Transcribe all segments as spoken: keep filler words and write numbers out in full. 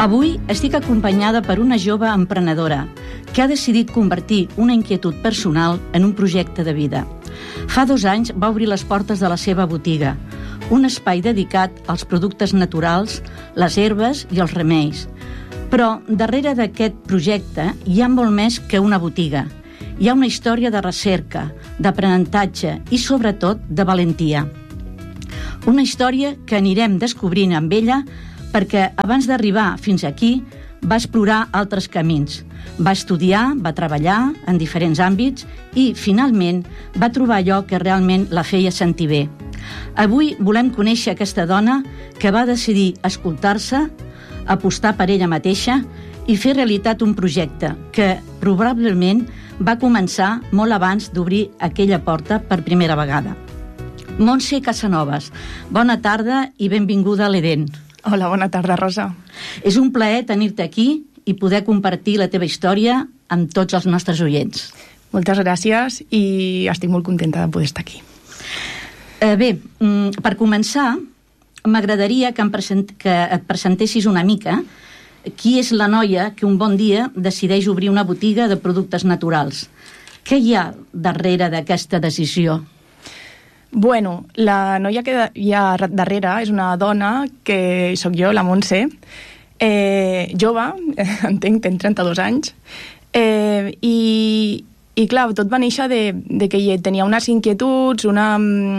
Avui estic acompanyada per una jove emprenedora que ha decidit convertir una inquietud personal en un projecte de vida. Fa dos anys va obrir les portes de la seva botiga, un espai dedicat als productes naturals, les herbes i els remeis. Però darrere d'aquest projecte hi ha molt més que una botiga. Hi ha una història de recerca, d'aprenentatge i, sobretot, de valentia. Una història que anirem descobrint amb ella perquè abans d'arribar fins aquí va explorar altres camins. Va estudiar, va treballar en diferents àmbits i, finalment, va trobar allò que realment la feia sentir bé. Avui volem conèixer aquesta dona que va decidir escoltar-se, apostar per ella mateixa i fer realitat un projecte que probablement va començar molt abans d'obrir aquella porta per primera vegada. Montse Casanovas, bona tarda i benvinguda a l'Eden. Hola, bona tarda, Rosa. És un plaer tenir-te aquí i poder compartir la teva història amb tots els nostres oients. Moltes gràcies i estic molt contenta de poder estar aquí. Eh, bé, per començar, m'agradaria que, em present, que et presentessis una mica qui és la noia que un bon dia decideix obrir una botiga de productes naturals. Què hi ha darrere d'aquesta decisió? Bueno, la noia que hi ha darrere és una dona que sóc jo, la Montse, eh, jove, entenc, tenc trenta-dos anys, eh, i, i clar, tot va néixer de, de que tenia unes inquietuds, una,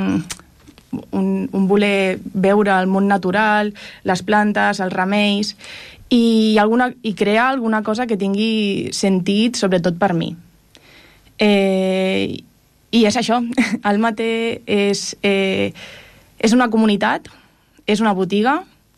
un, un voler veure el món natural, les plantes, els remeis, i, alguna, i crear alguna cosa que tingui sentit, sobretot per mi. Eh, I és això, Almate és, eh, és una comunitat, és una botiga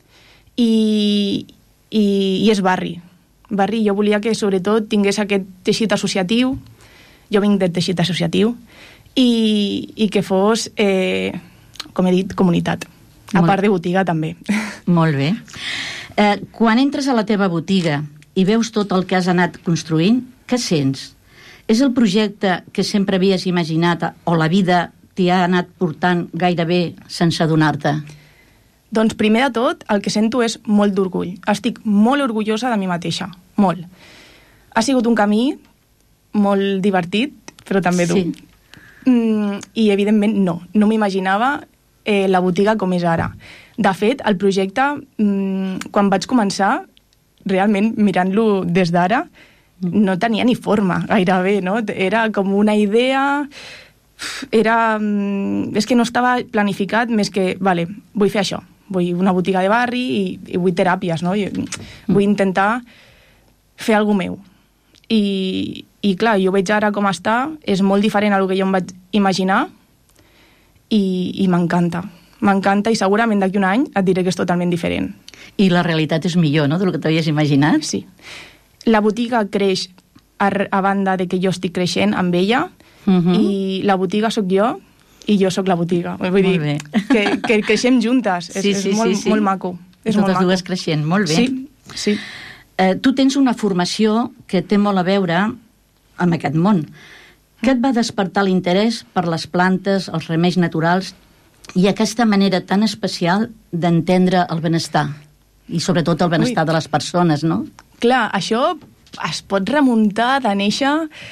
i, i, i és barri. Barri, jo volia que sobretot tingués aquest teixit associatiu, jo vinc del teixit associatiu, i, i que fos, eh, com he dit, comunitat, a Molt... part de botiga també. Molt bé. Eh, quan entres a la teva botiga i veus tot el que has anat construint, què sents? És el projecte que sempre havies imaginat o la vida t'hi ha anat portant gairebé sense adonar-te? Doncs primer de tot, el que sento és molt d'orgull. Estic molt orgullosa de mi mateixa, molt. Ha sigut un camí molt divertit, però també dur. Sí. Mm, I evidentment no, no m'imaginava eh, la botiga com és ara. De fet, el projecte, mm, quan vaig començar, realment mirant-lo des d'ara, no tenia ni forma, gairebé, no? Era com una idea, era... És que no estava planificat més que, vale, vull fer això, vull una botiga de barri i, i vull teràpies, no? I, vull intentar fer alguna meu. I, I clar, jo veig ara com està, és molt diferent a lo que jo em vaig imaginar i, i m'encanta. M'encanta i segurament d'aquí un any et diré que és totalment diferent. I la realitat és millor, no?, del que t'havies imaginat? Sí. La botiga creix a, a banda de que jo estic creixent amb ella, uh-huh. i la botiga sóc jo i jo sóc la botiga. Vull molt dir, bé. Que, que creixem juntes. Sí, és, sí, és molt, sí, sí. molt maco. És Totes molt maco. dues creixent, molt bé. Sí, sí. Eh, tu tens una formació que té molt a veure amb aquest món. Què et va despertar l'interès per les plantes, els remeis naturals i aquesta manera tan especial d'entendre el benestar? I sobretot el benestar Ui. de les persones, no? Clar, això es pot remuntar de néixer...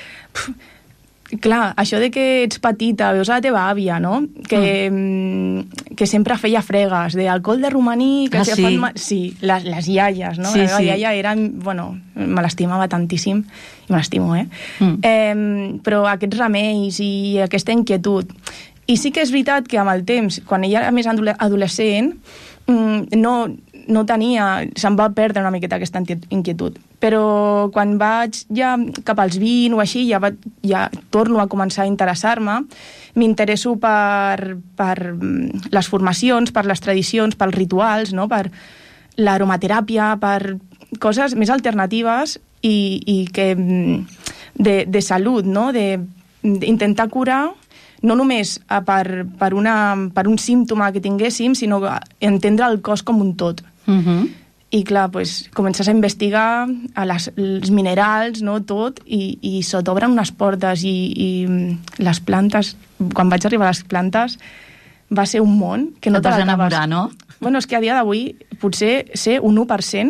Clar, això de que ets petita, veus a la teva àvia, no? Que, mm. que sempre feia fregues, d'alcohol de romaní... Que ah, sí? Fan... Sí, les, les iaies, no? Sí, la meva sí. iaia era... Bueno, me l'estimava tantíssim, i me l'estimo, eh? Mm. eh? Però aquests remeis i aquesta inquietud... I sí que és veritat que amb el temps, quan ella era més adolescent, no... no tenia, se'm va perdre una miqueta aquesta inquietud, però quan vaig ja cap als vint o així, ja, va, ja torno a començar a interessar-me, m'interesso per, per les formacions, per les tradicions, pels rituals, no? Per l'aromateràpia, per coses més alternatives i, i que de, de salut, no? De, d'intentar curar no només per, per, una, per un símptoma que tinguéssim, sinó entendre el cos com un tot. Uh-huh. I clar, pues, comences a investigar a les, els minerals, no, tot, i, i se t'obren unes portes i, i les plantes, quan vaig arribar a les plantes va ser un món que no te te l'acabes. enamorar, no? Bueno, és que a dia d'avui potser sé un u per cent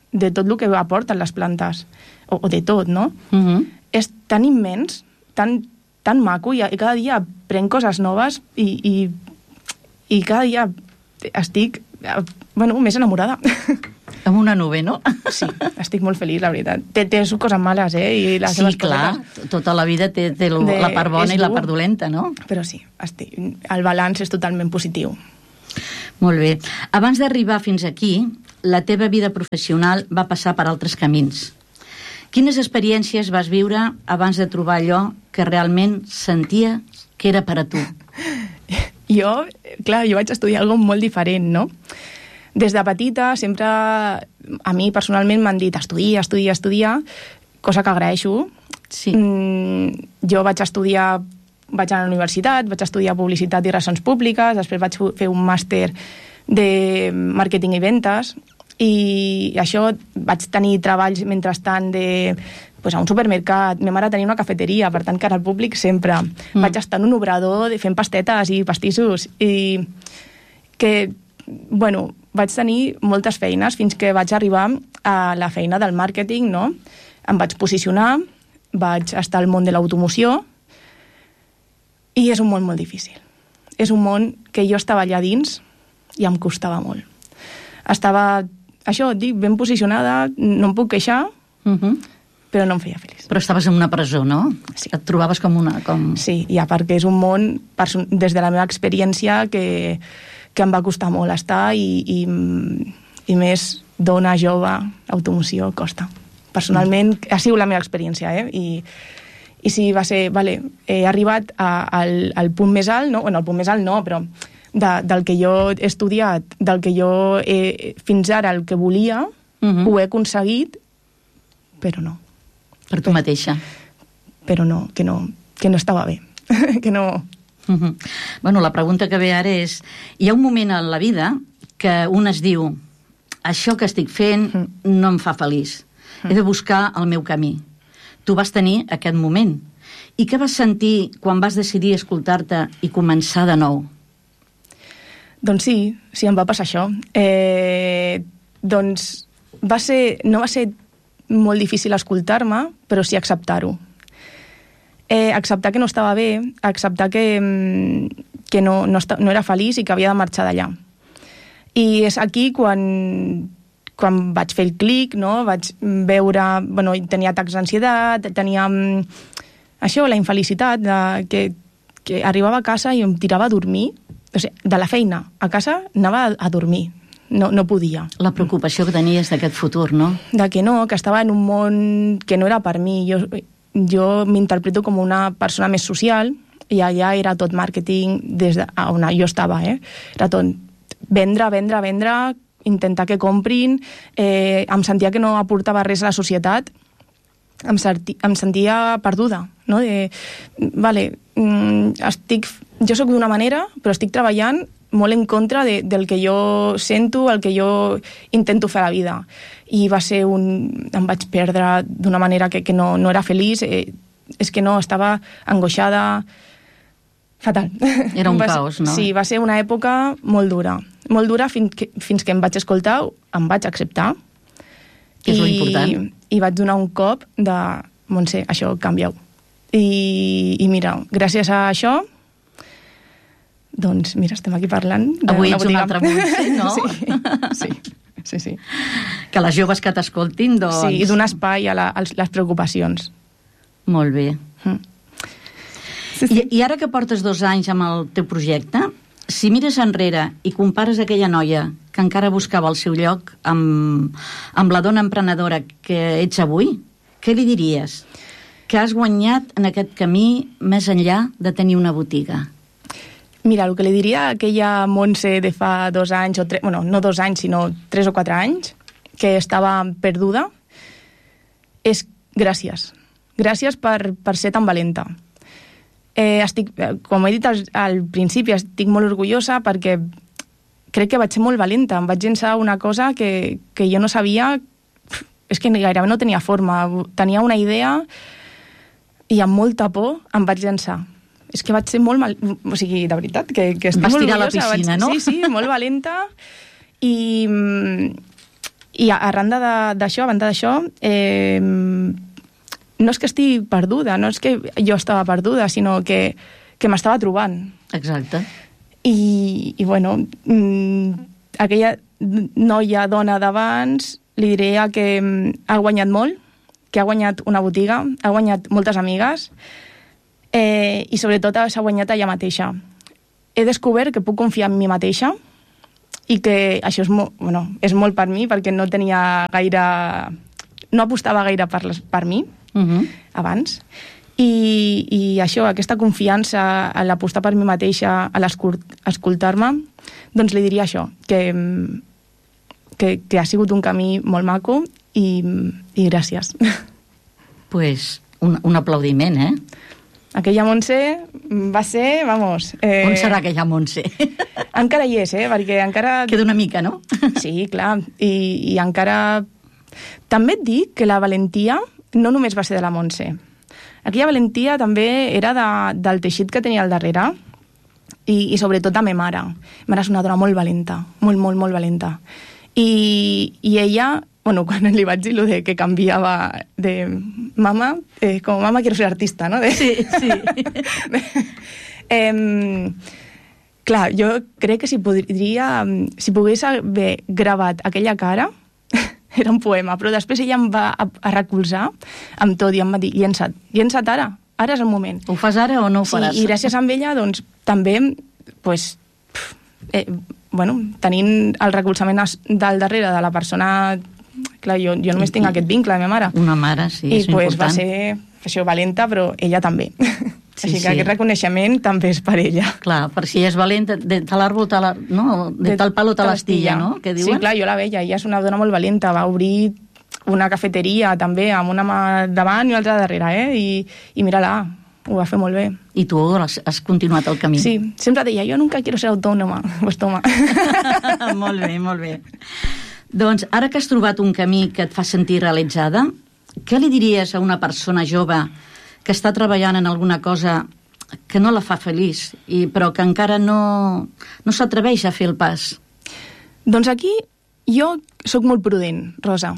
de tot el que aporten les plantes, o, o de tot, no? Uh-huh. És tan immens, tan, tan maco, i, i cada dia prenc coses noves i, i, i cada dia estic, bueno, més enamorada. Amb una nube, no? Sí, estic molt feliç, la veritat. Té, té coses males, eh? I les sí, clar, coses... tota la vida té, té de, la part bona i la part dolenta, no? Però sí, estic, el balanç és totalment positiu. Molt bé. Abans d'arribar fins aquí, la teva vida professional va passar per altres camins. Quines experiències vas viure abans de trobar allò que realment sentia que era per a tu? Jo, clar, jo vaig estudiar alguna molt diferent, no? Des de petita, sempre a mi personalment m'han dit estudia, estudia, estudia, cosa que agraeixo. Sí. Mm, jo vaig estudiar, vaig a la universitat, vaig estudiar publicitat i relacions públiques, després vaig fer un màster de màrqueting i ventes, i això vaig tenir treballs mentrestant de, pues, a un supermercat. Ma mare tenia una cafeteria, per tant, cara al públic sempre. Mm. Vaig estar en un obrador de fent pastetes i pastissos, i que, bueno, vaig tenir moltes feines fins que vaig arribar a la feina del màrqueting, no? Em vaig posicionar, vaig estar al món de l'automoció, i és un món molt difícil. És un món que jo estava allà dins i em costava molt. Estava, això, dic, ben posicionada, no em puc queixar, uh-huh. però no em feia feliç. Però estaves en una presó, no? Sí. Et trobaves com una... Com... Sí, i a part que és un món, des de la meva experiència, que, que em va costar molt estar, i, i, i més dona jove, automoció, costa. Personalment, mm. ha sigut la meva experiència, eh? I, i sí, va ser, vale, he arribat a, al, al punt més alt, no? Bueno, al punt més alt no, però de, del que jo he estudiat, del que jo he, fins ara el que volia, mm-hmm. ho he aconseguit, però no. Per tu mateixa. Però no, que no, que no estava bé. que no... Uh-huh. Bueno, la pregunta que ve ara és, hi ha un moment en la vida que un es diu, això que estic fent no em fa feliç. He de buscar el meu camí. Tu vas tenir aquest moment. I què vas sentir quan vas decidir escoltar-te i començar de nou? Doncs sí, sí, em va passar això. Eh, doncs va ser, no va ser molt difícil escoltar-me, però sí acceptar-ho. Eh, acceptar que no estava bé, acceptar que, que no, no, esta, no era feliç i que havia de marxar d'allà. I és aquí quan, quan vaig fer el clic, no? Vaig veure... Bueno, tenia atacs d'ansietat, tenia això, la infelicitat, de, que, que arribava a casa i em tirava a dormir. O sigui, de la feina a casa anava a, a dormir. No, no podia. La preocupació que tenies d'aquest futur, no? De que no, que estava en un món que no era per mi. Jo, jo m'interpreto com una persona més social, i allà era tot màrqueting des de on jo estava, eh? Era tot vendre, vendre, vendre, intentar que comprin, eh, em sentia que no aportava res a la societat, em, certi, em sentia perduda, no? De, vale, estic, jo sóc d'una manera, però estic treballant molt en contra de, del que jo sento, el que jo intento fer a la vida. I va ser un... em vaig perdre d'una manera que, que no, no era feliç, eh, és que no, estava angoixada, fatal. Era un caos, no? Sí, va ser una època molt dura. Molt dura fins que, fins que em vaig escoltar, em vaig acceptar. Que és lo important. I vaig donar un cop de, Montse, això canvia-ho. I, I mira, gràcies a això, doncs mira, estem aquí parlant. Avui ets un altre Montse, no? Sí, sí, sí, sí. Que les joves que t'escoltin, doncs... Sí, i donar espai a, la, a les preocupacions. Molt bé. Mm. Sí, sí. I, I ara que portes dos anys amb el teu projecte, si mires enrere i compares aquella noia que encara buscava el seu lloc amb, amb la dona emprenedora que ets avui, què li diries? Que has guanyat en aquest camí més enllà de tenir una botiga? Mira, el que li diria a aquella Montse de fa dos anys, o tres, bueno, no dos anys, sinó tres o quatre anys, que estava perduda, és gràcies. Gràcies per, per ser tan valenta. Eh, estic, com he dit al, al principi, estic molt orgullosa perquè crec que vaig ser molt valenta. Em vaig llençar una cosa que, que jo no sabia, és que gairebé no tenia forma. Tenia una idea i amb molta por em vaig llançar. És que vaig ser molt mal... O sigui, de veritat, que, que estic Vas molt tirar orgullosa. a la piscina, vaig... no? Sí, sí, molt valenta. I, I arran d'això, a banda d'això, eh, no és que estigui perduda, no és que jo estava perduda, sinó que, que m'estava trobant. Exacte. I, i bueno, aquella noia, dona d'abans, li diria que ha guanyat molt, que ha guanyat una botiga, ha guanyat moltes amigues, eh, i sobretot s'ha guanyat ella mateixa. He descobert que puc confiar en mi mateixa i que això és, mo bueno, és molt per mi, perquè no tenia gaire... no apostava gaire per, les, per mi, uh-huh. abans. I, I això, aquesta confiança a l'apostar per mi mateixa, a l'escoltar-me, doncs li diria això, que, que, que ha sigut un camí molt maco i, i gràcies. Pues un, un aplaudiment, eh? Aquella Montse va ser, vamos... Eh... On serà aquella Montse? Encara hi és, eh? Perquè encara... Queda una mica, no? Sí, clar. I, i encara... També et dic que la valentia no només va ser de la Montse. Aquella valentia també era de, del teixit que tenia al darrere i, i sobretot de ma mare. Ma mare és una dona molt valenta, molt, molt, molt valenta. I, i ella... Bueno, quan li vaig dir lo de que canviava de mama, eh, com mama quiero ser artista, no? De... Sí, sí. eh, clar, jo crec que si podria, si pogués haver gravat aquella cara, era un poema, però després ella em va a, a recolzar amb tot i em va dir, llença't, llença't ara, ara és el moment. Ho fas ara o no ho faràs? Sí, i gràcies a ella, doncs, també, pues, eh, bueno, tenint el recolzament del darrere de la persona... Clar, jo, jo només tinc aquest vincle de ma mare. Una mare, sí, I, és pues, important. I va ser això, valenta, però ella també. Sí, Així que sí. aquest reconeixement també és per ella. Clar, per si és valenta, de tal árbol, tal, no? de, de tal palo, tal astilla, no? Que diuen? Sí, clar, jo la veia, ella és una dona molt valenta, va obrir una cafeteria també, amb una mà davant i una altra darrere, eh? I, i mira-la, ho va fer molt bé. I tu has, has continuat el camí. Sí, sempre deia, jo nunca quiero ser autònoma, pues toma. Molt bé, molt bé. Doncs ara que has trobat un camí que et fa sentir realitzada, què li diries a una persona jove que està treballant en alguna cosa que no la fa feliç, i, però que encara no, no s'atreveix a fer el pas? Doncs aquí jo sóc molt prudent, Rosa,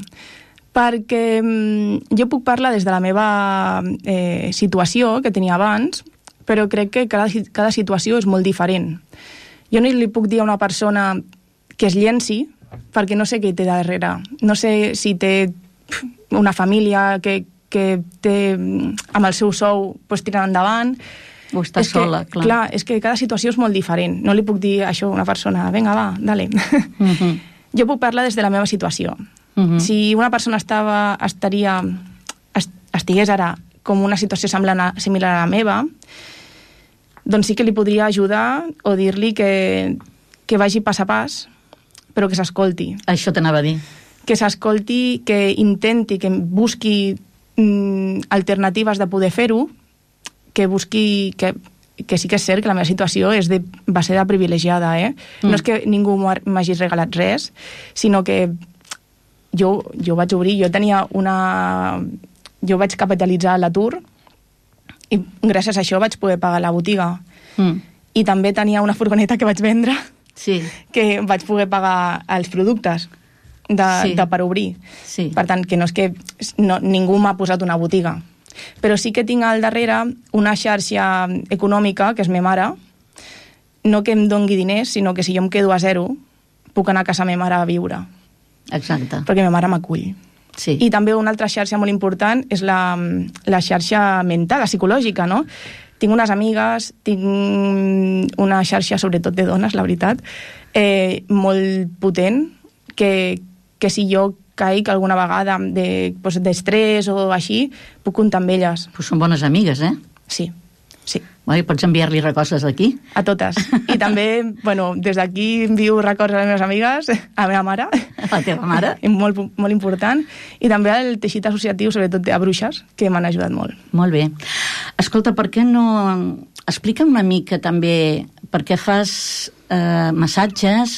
perquè mm, jo puc parlar des de la meva eh, situació que tenia abans, però crec que cada, cada situació és molt diferent. Jo no li puc dir a una persona que es llenci, perquè no sé què té darrere. No sé si té una família que, que té, amb el seu sou pues, tirant endavant. O està és sola, que, clar. Clar, és que cada situació és molt diferent. No li puc dir això a una persona, vinga, va, dale. Uh-huh. Jo puc parlar des de la meva situació. Uh-huh. Si una persona estava, estaria, estigués ara com una situació semblant a, similar a la meva, doncs sí que li podria ajudar o dir-li que, que vagi pas a pas, però que s'escolti. Això t'anava a dir. Que s'escolti, que intenti, que busqui mm, alternatives de poder fer-ho, que busqui... Que, que sí que és cert que la meva situació és de, va ser de privilegiada, eh? Mm. No és que ningú m'hagi regalat res, sinó que jo, jo vaig obrir, jo tenia una... Jo vaig capitalitzar l'atur i gràcies a això vaig poder pagar la botiga. Mm. I també tenia una furgoneta que vaig vendre, sí. que vaig poder pagar els productes de, sí. de per obrir. Sí. Per tant, que no és que no, ningú m'ha posat una botiga. Però sí que tinc al darrere una xarxa econòmica, que és ma mare, no que em dongui diners, sinó que si jo em quedo a zero, puc anar a casa ma mare a viure. Exacte. Perquè ma mare m'acull. Sí. I també una altra xarxa molt important és la, la xarxa mental, la psicològica, no? Tinc unes amigues, tinc una xarxa sobretot de dones, la veritat, eh, molt potent, que, que si jo caic alguna vegada de, pues, d'estrès o així, puc comptar amb elles. Pues són bones amigues, eh? Sí, sí. Bueno, pots enviar-li records d'aquí? A totes. I també, bueno, des d'aquí envio records a les meves amigues, a la meva mare. A la teva mare? Molt, molt important. I també al teixit associatiu, sobretot a bruixes, que m'han ajudat molt. Molt bé. Escolta, per què no... Explica'm una mica també per què fas eh, massatges...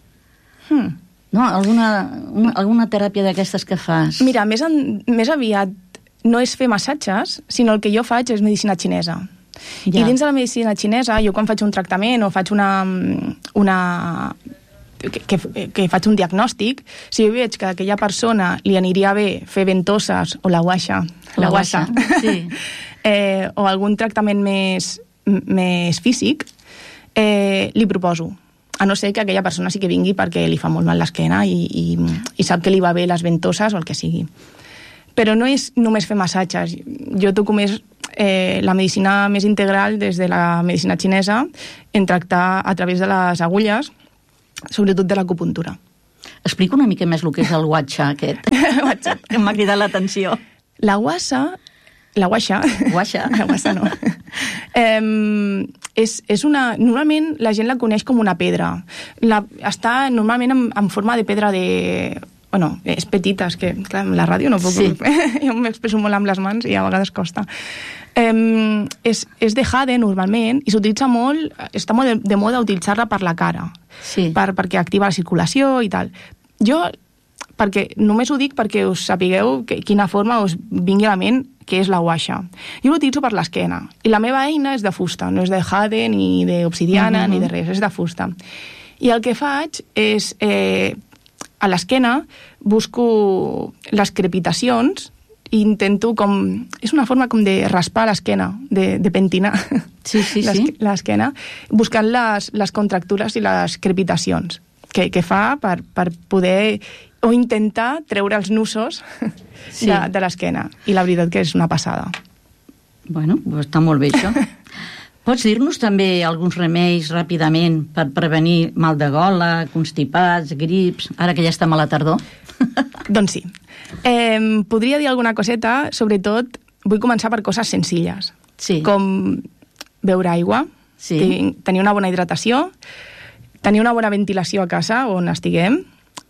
Hmm. No, alguna, una, alguna teràpia d'aquestes que fas? Mira, més, en, més aviat no és fer massatges, sinó el que jo faig és medicina xinesa. Ja. I dins de la medicina xinesa, jo quan faig un tractament o faig una, una, que, que, que faig un diagnòstic, si jo veig que a aquella persona li aniria bé fer ventoses o la guaixa, la, la guaixa, sí. eh, o algun tractament més, més físic, eh, li proposo. A no ser que aquella persona sí que vingui perquè li fa molt mal l'esquena i, i, i sap que li va bé les ventoses o el que sigui. Però no és només fer massatges. Jo toco més eh, la medicina més integral des de la medicina xinesa en tractar a través de les agulles, sobretot de l'acupuntura. Explica una mica més el que és el guatxa aquest, que m'ha cridat l'atenció. La guassa, la guaixa... Guaixa? La guaixa no. eh, és, és una... Normalment la gent la coneix com una pedra. La, està normalment en, en forma de pedra de... Bueno, és petita, és que, clar, la ràdio no puc... Sí. Jo m'expresso molt amb les mans i a vegades costa. Eh, és, és de jade, normalment, i s'utilitza molt... Està molt de, de moda utilitzar-la per la cara. Sí. Per, perquè activa la circulació i tal. Jo, perquè només ho dic perquè us sapigueu que, quina forma us vingui a la ment que és la guaixa. Jo l'utilitzo per l'esquena. I la meva eina és de fusta, no és de jade, ni d'obsidiana, mm-hmm. ni de res, és de fusta. I el que faig és... Eh, a l'esquena busco les crepitacions i intento com... És una forma com de raspar l'esquena, de, de pentinar sí, sí, sí. l'esquena, buscant les, les contractures i les crepitacions que, que fa per, per poder o intentar treure els nusos sí. de, de l'esquena. I la veritat que és una passada. Bueno, pues està molt bé això. Pots dir-nos també alguns remeis ràpidament per prevenir mal de gola, constipats, grips, ara que ja estem a la tardor? Doncs sí. Eh, podria dir alguna coseta, sobretot vull començar per coses senzilles, sí. Com beure aigua, sí. Tenir una bona hidratació, tenir una bona ventilació a casa on estiguem,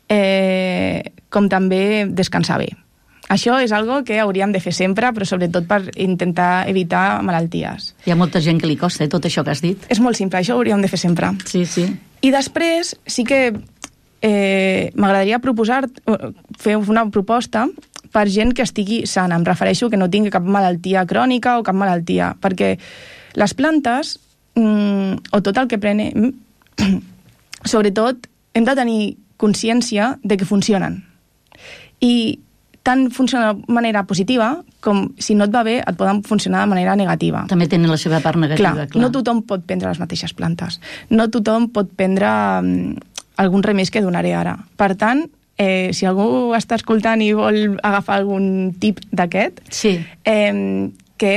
eh, com també descansar bé. Això és algo que hauríem de fer sempre, però sobretot per intentar evitar malalties. Hi ha molta gent que li costa, eh, tot això que has dit. És molt simple, això ho hauríem de fer sempre. Sí, sí. I després sí que eh, m'agradaria proposar, fer una proposta per gent que estigui sana. Em refereixo que no tingui cap malaltia crònica o cap malaltia, perquè les plantes, mm, o tot el que prenem, sobretot hem de tenir consciència de que funcionen. I tant funciona de manera positiva com si no et va bé et poden funcionar de manera negativa. També tenen la seva part negativa, clar. clar. No tothom pot prendre les mateixes plantes. No tothom pot prendre um, algun remei que donaré ara. Per tant, eh, si algú està escoltant i vol agafar algun tip d'aquest, sí. eh, que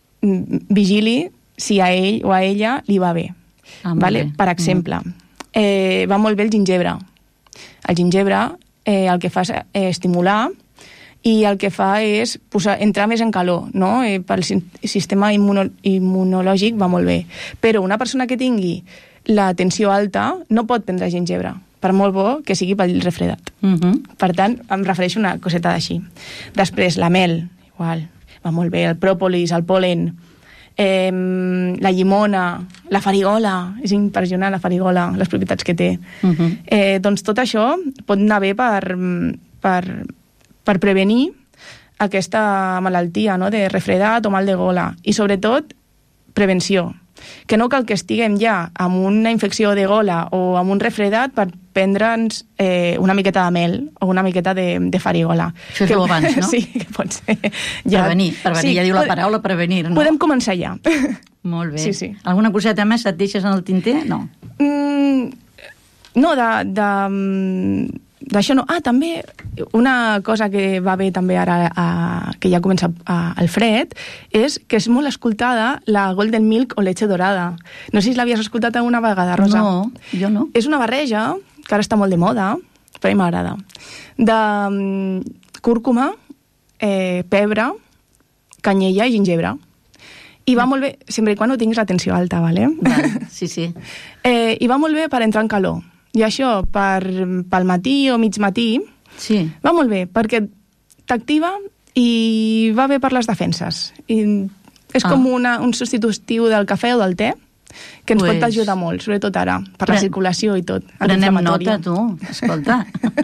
vigili si a ell o a ella li va bé. Ah, vale? Bé. Per exemple, mm. eh, va molt bé el gingebre. El gingebre eh, el que fa és eh, estimular i el que fa és posar, entrar més en calor, no? Eh, pel sistema immuno, immunològic va molt bé. Però una persona que tingui la tensió alta no pot prendre gingebre, per molt bo que sigui pel refredat. Uh-huh. Per tant, em refereixo a una coseta d'així. Després, la mel, igual, va molt bé, el pròpolis, el pol·len, eh, la llimona, la farigola, és impressionant la farigola, les propietats que té. Uh-huh. Eh, doncs tot això pot anar bé per... per per prevenir aquesta malaltia, no?, de refredat o mal de gola. I, sobretot, prevenció. Que no cal que estiguem ja amb una infecció de gola o amb un refredat per prendre'ns eh, una miqueta de mel o una miqueta de, de farigola. Fer-ho abans, no? Sí, que pot ser. Ja. Prevenir, prevenir. Sí, ja diu la paraula prevenir, no? Podem començar ja. Molt bé. Sí, sí. Alguna coseta més et deixes en el tinter? No. Mm, no, de... de d'això no. Ah, també una cosa que va bé també ara, a, que ja comença a, al fred, és que és molt escoltada la Golden Milk o leche dorada. No sé si l'havies escoltat alguna vegada, Rosa. No, jo no. És una barreja, que ara està molt de moda, però a mi m'agrada, de um, cúrcuma, eh, pebre, canyella i gingebre. I va molt bé, sempre i quan no tinguis la tensió alta, ¿vale? Vale, sí, sí. Eh, I va molt bé per entrar en calor. I això, per, pel matí o mig matí, sí. Va molt bé, perquè t'activa i va bé per les defenses. I és ah. com una, un substitutiu del cafè o del te, que ens pues... pot ajudar molt, sobretot ara, per Pre... la circulació i tot. Prenem nota, tu, escolta.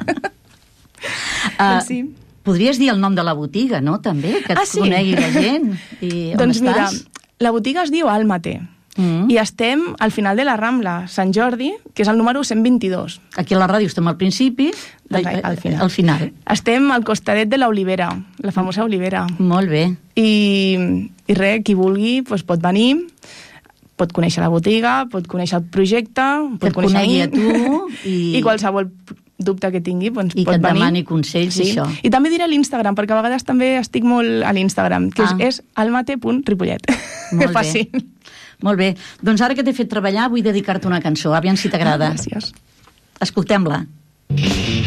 uh, sí. Podries dir el nom de la botiga, no?, també, que et ah, sí? conegui la gent. I doncs mira, la botiga es diu Almate. Mm. I estem al final de la Rambla, Sant Jordi, que és el número cent vint-i-dos. Aquí a la ràdio estem al principi, al, al, final. al final. Estem al costadet de l'Olivera, la famosa Olivera. Molt bé. I, i res, qui vulgui doncs pot venir, pot conèixer la botiga, pot conèixer el projecte, pot que conèixer conegui a tu. I... I qualsevol dubte que tingui, doncs I pot venir. I que et demani consells, sí. I això. I també diré l'Instagram, perquè a vegades també estic molt a l'Instagram, que ah. és, és almate punt ripollet. Molt que fàcil. Bé. Molt bé. Doncs ara que t'he fet treballar, vull dedicar-te una cançó. Aviam si t'agrada. Gràcies. Escoltem-la.